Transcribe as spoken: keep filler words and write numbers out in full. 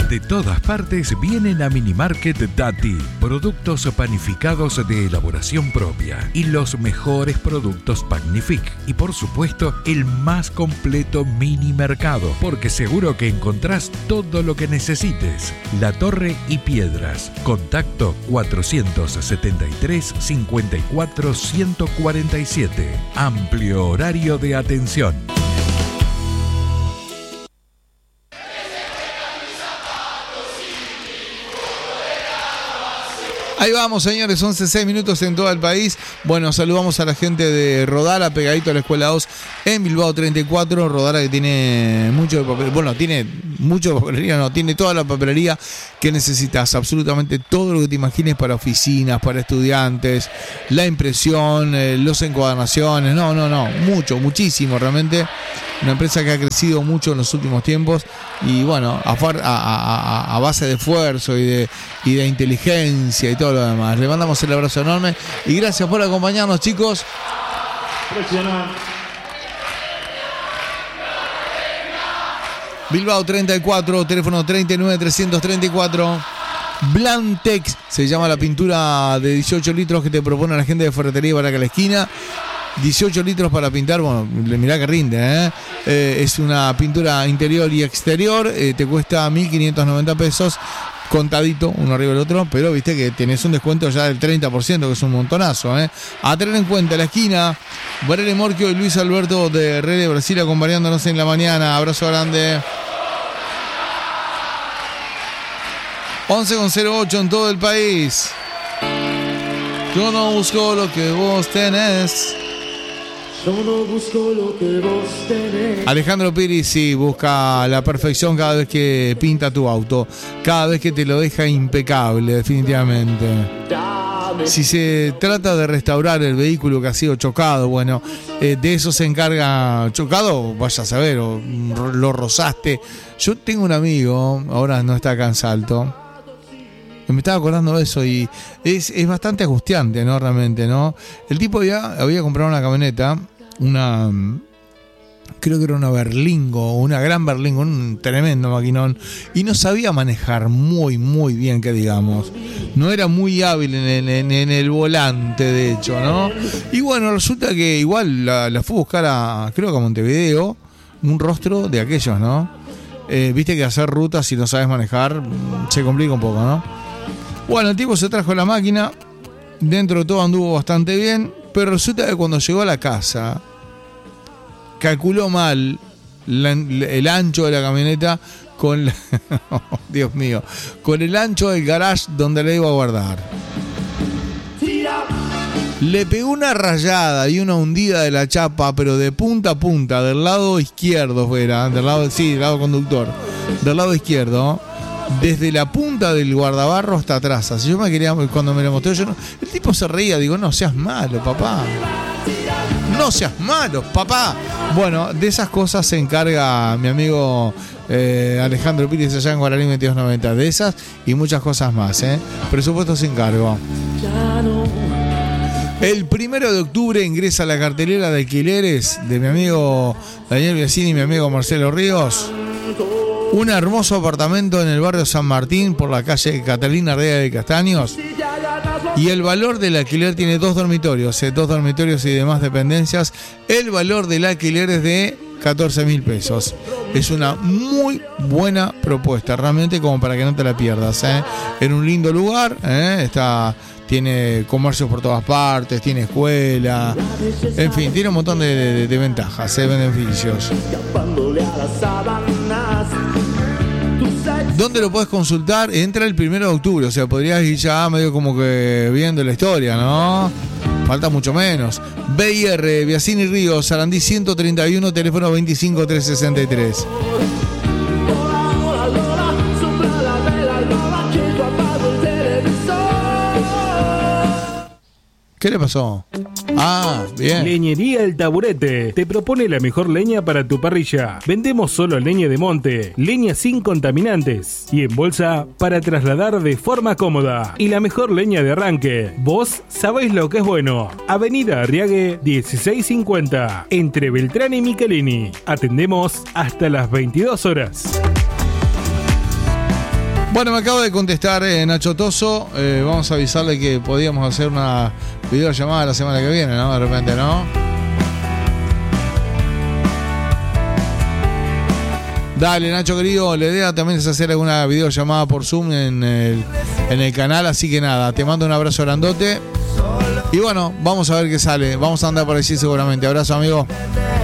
De todas partes vienen a Minimarket Dati. Productos panificados de elaboración propia y los mejores productos Pagnific. Y por supuesto, el más completo mini mercado, porque seguro que encontrás todo lo que necesites. La Torre y Piedras. Contacto cuatrocientos setenta y tres, cincuenta y cuatro, ciento cuarenta y siete. Amplio horario de atención. Ahí vamos, señores, once seis minutos en todo el país. Bueno, saludamos a la gente de Rodara, pegadito a la Escuela dos en Bilbao treinta y cuatro. Rodara que tiene mucho de papelería, bueno, tiene mucho de papelería, no, tiene toda la papelería que necesitas, absolutamente todo lo que te imagines para oficinas, para estudiantes, la impresión, eh, los encuadernaciones, no, no, no, mucho, muchísimo, realmente. Una empresa que ha crecido mucho en los últimos tiempos y bueno, a, a, a, a base de esfuerzo y de, y de inteligencia y todo lo demás. Le mandamos el abrazo enorme y gracias por acompañarnos, chicos. Bilbao treinta y cuatro, teléfono treinta y nueve, trescientos treinta y cuatro. Blantex se llama la pintura de dieciocho litros que te propone la gente de Ferretería Baraca la Esquina. dieciocho litros para pintar, bueno, mirá que rinde, ¿eh? Eh, es una pintura interior y exterior, eh, te cuesta mil quinientos noventa pesos, contadito, uno arriba del otro, pero viste que tenés un descuento ya del treinta por ciento, que es un montonazo, ¿eh? A tener en cuenta, la esquina, Varela Morquio y Luis Alberto de Rede Brasil acompañándonos en la mañana, abrazo grande. once cero ocho en todo el país. Yo no busco lo que vos tenés. Yo no busco lo que vos tenés. Alejandro Piri sí busca la perfección cada vez que pinta tu auto, cada vez que te lo deja impecable, definitivamente. Si se trata de restaurar el vehículo que ha sido chocado, bueno, eh, de eso se encarga. Chocado, vaya a saber, o lo rozaste. Yo tengo un amigo, ahora no está acá en Salto, me estaba acordando de eso y es, es bastante angustiante, ¿no? Realmente, ¿no? El tipo había, había comprado una camioneta, una, creo que era una Berlingo, una gran Berlingo, un tremendo maquinón, y no sabía manejar muy, muy bien, que digamos. No era muy hábil en el, en, en el volante, de hecho, ¿no? Y bueno, resulta que igual la, la fue a buscar a, creo que a Montevideo, un rostro de aquellos, ¿no? Eh, Viste que hacer rutas si no sabes manejar se complica un poco, ¿no? Bueno, el tipo se trajo la máquina, dentro de todo anduvo bastante bien, pero resulta que cuando llegó a la casa, calculó mal la, el ancho de la camioneta con la, oh, Dios mío, con el ancho del garage donde la iba a guardar. Le pegó una rayada y una hundida de la chapa, pero de punta a punta, del lado izquierdo fuera, del lado, sí, del lado conductor, del lado izquierdo. Desde la punta del guardabarro hasta atrás. Así yo me quería, cuando me lo mostró, yo no, el tipo se reía, digo, no seas malo, papá. No seas malo, papá. Bueno, de esas cosas se encarga mi amigo eh, Alejandro Pires allá en Guaraní veintidós noventa. De esas y muchas cosas más, ¿eh? Presupuesto sin cargo. El primero de octubre ingresa a la cartelera de alquileres de mi amigo Daniel Biasini y mi amigo Marcelo Ríos. Un hermoso apartamento en el barrio San Martín por la calle Catalina Ardea de Castaños. Y el valor del alquiler tiene dos dormitorios, eh, dos dormitorios y demás dependencias. El valor del alquiler es de catorce mil pesos. Es una muy buena propuesta, realmente, como para que no te la pierdas, ¿eh? En un lindo lugar, ¿eh? Está, tiene comercios por todas partes, tiene escuela, en fin, tiene un montón de, de, de ventajas, ¿eh? Beneficios. ¿Dónde lo puedes consultar? Entra el primero de octubre, o sea, podrías ir ya medio como que viendo la historia, ¿no? Falta mucho menos. B I R, Biasini Ríos, Sarandí ciento treinta y uno, teléfono veinticinco trescientos sesenta y tres. ¿Qué le pasó? Ah, bien. Leñería El Taburete te propone la mejor leña para tu parrilla. Vendemos solo leña de monte, leña sin contaminantes y en bolsa para trasladar de forma cómoda. Y la mejor leña de arranque. Vos sabéis lo que es bueno. Avenida Arriague dieciséis cincuenta, entre Beltrán y Michelini. Atendemos hasta las veintidós horas. Bueno, me acabo de contestar eh, Nacho Toso. Eh, vamos a avisarle que podíamos hacer una videollamada la semana que viene, ¿no? De repente, ¿no? Dale, Nacho querido, la idea también es hacer alguna videollamada por Zoom en el, en el canal, así que nada, te mando un abrazo grandote. Y bueno, vamos a ver qué sale. Vamos a andar por allí seguramente. Abrazo, amigo.